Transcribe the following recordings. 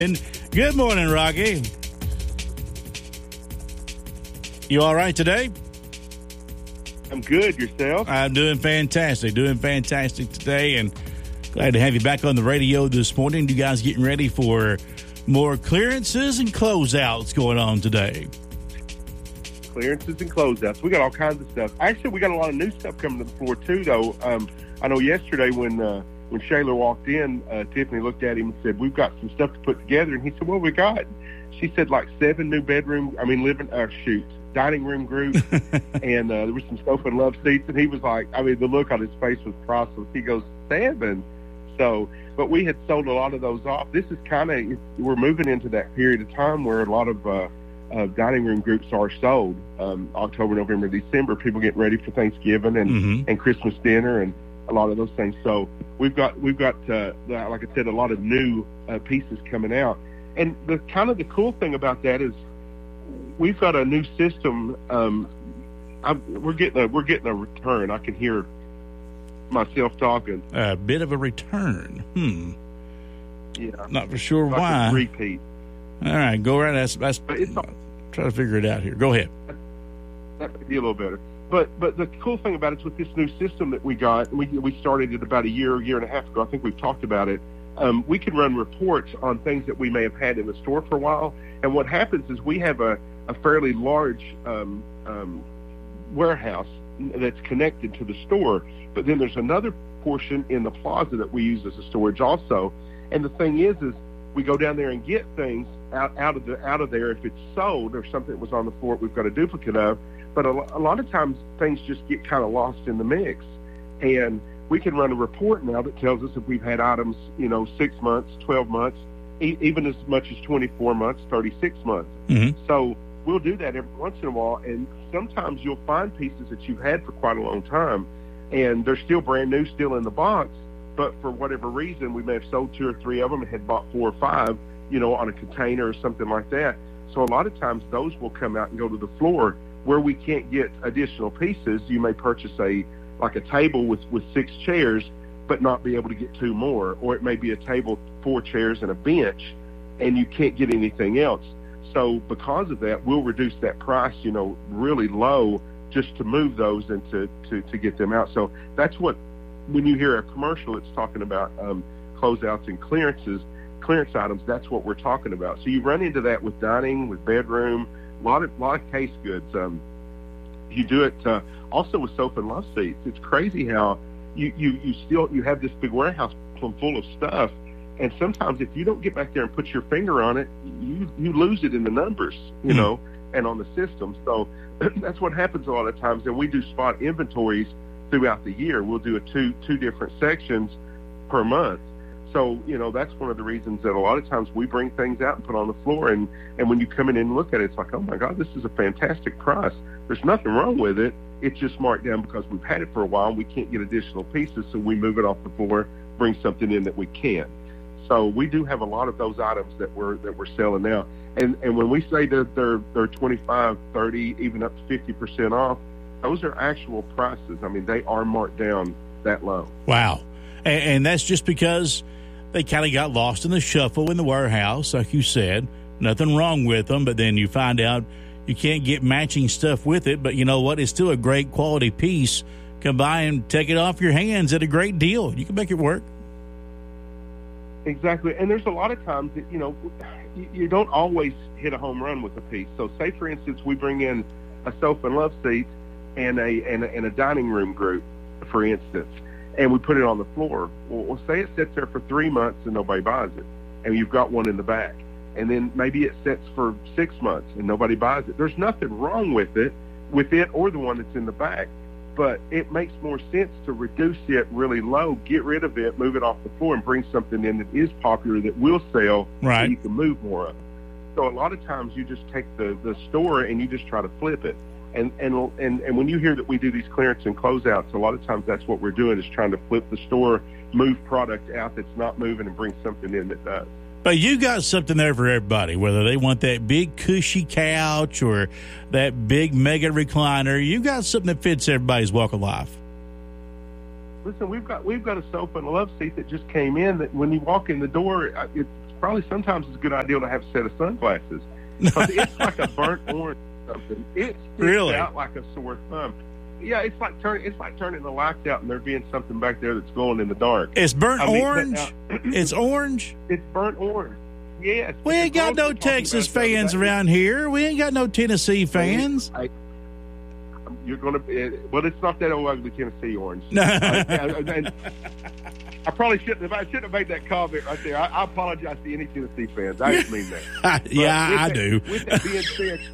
Good morning, Rocky. You all right today? I'm good. Yourself? I'm doing fantastic. Today, and glad to have you back on the radio this morning. You guys getting ready for more clearances and closeouts going on today? Clearances and closeouts. We got all kinds of stuff. Actually, we got a lot of new stuff coming to the floor, too, though. I know yesterday when Shayla walked in, Tiffany looked at him and said, "We've got some stuff to put together." And he said, "What we got?" She said, like 7 new dining room group. And there was some sofa and love seats. And he was like, the look on his face was priceless. He goes, 7. So, but we had sold a lot of those off. This is we're moving into that period of time where a lot of dining room groups are sold. October, November, December, people getting ready for Thanksgiving and Christmas dinner and a lot of those things. So we've got like I said, a lot of new pieces coming out. And the cool thing about that is we've got a new system. We're getting a return. I can hear myself talking. A bit of a return. Yeah. Not for sure like why. A repeat. All right, go right. That's try to figure it out here. Go ahead. That may be a little better. But the cool thing about it is with this new system that we got, we started it about a year and a half ago. I think we've talked about it. We can run reports on things that we may have had in the store for a while. And what happens is we have a fairly large warehouse that's connected to the store. But then there's another portion in the plaza that we use as a storage also. And the thing is we go down there and get things out of there if it's sold or something that was on the floor we've got a duplicate of. But a lot of times things just get kind of lost in the mix. And we can run a report now that tells us if we've had items, 6 months, 12 months, even as much as 24 months, 36 months. Mm-hmm. So we'll do that every once in a while. And sometimes you'll find pieces that you've had for quite a long time, and they're still brand new, still in the box. But for whatever reason, we may have sold 2 or 3 of them and had bought 4 or 5, on a container or something like that. So a lot of times those will come out and go to the floor. Where we can't get additional pieces, you may purchase a table with 6 chairs, but not be able to get 2 more. Or it may be a table, 4 chairs, and a bench, and you can't get anything else. So because of that, we'll reduce that price, really low just to move those and to get them out. So that's what, when you hear a commercial, it's talking about closeouts and clearance items. That's what we're talking about. So you run into that with dining, with bedroom, a lot of case goods. You do it also with sofa and love seats. It's crazy how you have this big warehouse full of stuff, and sometimes if you don't get back there and put your finger on it, you lose it in the numbers, and on the system. So that's what happens a lot of times. And we do spot inventories throughout the year. We'll do two different sections per month. So, that's one of the reasons that a lot of times we bring things out and put on the floor. And when you come in and look at it, it's like, oh, my God, this is a fantastic price. There's nothing wrong with it. It's just marked down because we've had it for a while and we can't get additional pieces. So we move it off the floor, bring something in that we can. So we do have a lot of those items that we're selling now. And when we say that they're 25, 30, even up to 50% off, those are actual prices. They are marked down that low. Wow. And that's just because they kind of got lost in the shuffle in the warehouse, like you said. Nothing wrong with them, but then you find out you can't get matching stuff with it. But you know what? It's still a great quality piece. Come by and take it off your hands at a great deal. You can make it work. Exactly. And there's a lot of times that, you don't always hit a home run with a piece. So say, for instance, we bring in a sofa and love seat and a dining room group, for instance, and we put it on the floor. Well, say it sits there for 3 months and nobody buys it, and you've got one in the back. And then maybe it sits for 6 months and nobody buys it. There's nothing wrong with it or the one that's in the back, but it makes more sense to reduce it really low, get rid of it, move it off the floor, and bring something in that is popular that will sell, right, so you can move more of it. So a lot of times you just take the store and you just try to flip it. And when you hear that we do these clearance and closeouts, a lot of times that's what we're doing, is trying to flip the store, move product out that's not moving and bring something in that does. But you got something there for everybody, whether they want that big cushy couch or that big mega recliner. You got something that fits everybody's walk of life. Listen, we've got a sofa and a love seat that just came in that when you walk in the door, it's probably sometimes it's a good idea to have a set of sunglasses because it's like a burnt orange or something. It sticks out like a sore thumb. Yeah, it's like turning the lights out and there being something back there that's glowing in the dark. It's burnt orange. It's orange. It's burnt orange. Yes. We ain't got no Texas fans around here. We ain't got no Tennessee fans. You're going to well, it's not that old ugly Tennessee orange. No. And I probably shouldn't have made that comment right there. I apologize to any Tennessee fans. I didn't mean that. I do. With that being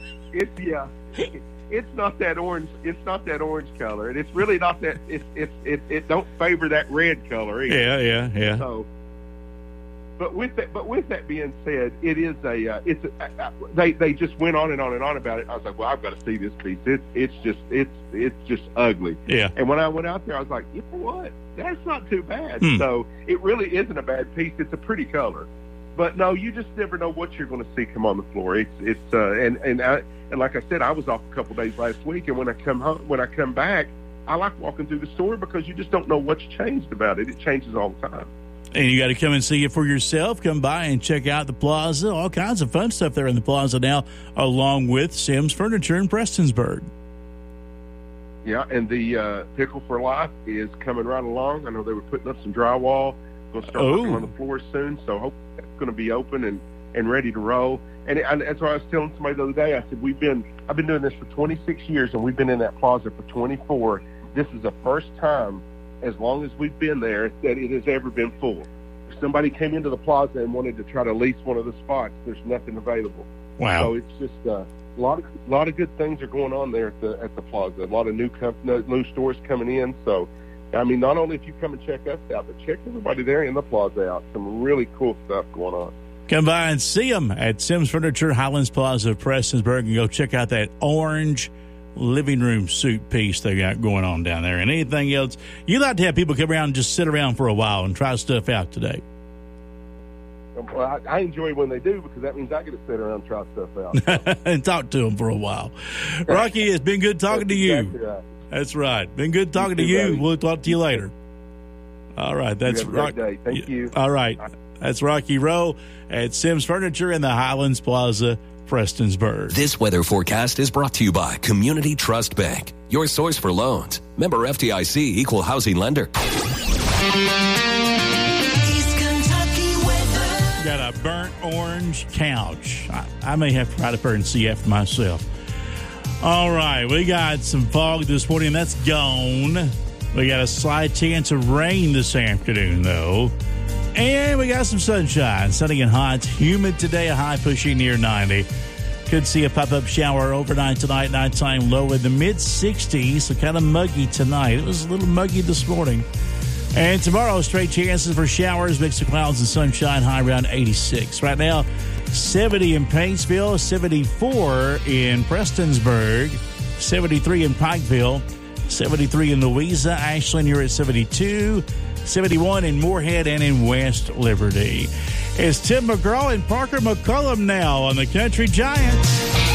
said, it's not that orange. It's not that orange color, and it's really not that. It don't favor that red color either. Yeah. So, but with that being said, it is they just went on and on and on about it. I was like, well, I've got to see this piece. It's just ugly. Yeah. And when I went out there, I was like, you know what? That's not too bad. So it really isn't a bad piece. It's a pretty color. But no, you just never know what you're going to see come on the floor. And like I said, I was off a couple days last week, and when I come back, I like walking through the store because you just don't know what's changed about it. It changes all the time. And you got to come and see it for yourself. Come by and check out the plaza. All kinds of fun stuff there in the plaza now, along with Sims Furniture in Prestonsburg. Yeah, and the Pickle for Life is coming right along. I know they were putting up some drywall. Going to start working on the floors soon, so hopefully that's going to be open and ready to roll. And that's why I was telling somebody the other day. I said I've been doing this for 26 years, and we've been in that plaza for 24. This is the first time, as long as we've been there, that it has ever been full. If somebody came into the plaza and wanted to try to lease one of the spots, there's nothing available. Wow! So it's just a lot of good things are going on there at the plaza. A lot of new stores coming in. So, I mean, not only if you come and check us out, but check everybody there in the plaza out. Some really cool stuff going on. Come by and see them at Sims Furniture, Highlands Plaza, Prestonsburg, and go check out that orange living room suite piece they got going on down there. And anything else, you like to have people come around and just sit around for a while and try stuff out today. Well, I enjoy when they do because that means I get to sit around and try stuff out. And talk to them for a while. Rocky, it's been good talking to you. Exactly right. That's right. Been good talking to you. Buddy. We'll talk to you later. All right. That's Rocky. Thank you. All right. That's Rocky Rowe at Sims Furniture in the Highlands Plaza, Prestonsburg. This weather forecast is brought to you by Community Trust Bank, your source for loans. Member FDIC, equal housing lender. Got a burnt orange couch. I may have to ride up there and see after myself. All right. We got some fog this morning. That's gone. We got a slight chance of rain this afternoon, though. And we got some sunshine, sunny and hot, humid today, a high pushing near 90. Could see a pop-up shower overnight tonight, nighttime low in the mid-60s, so kind of muggy tonight. It was a little muggy this morning. And tomorrow, straight chances for showers, mix of clouds and sunshine, high around 86. Right now, 70 in Paintsville, 74 in Prestonsburg, 73 in Pikeville, 73 in Louisa, Ashland, you're at 72. 71 in Moorhead and in West Liberty. It's Tim McGraw and Parker McCullum now on the Country Giants.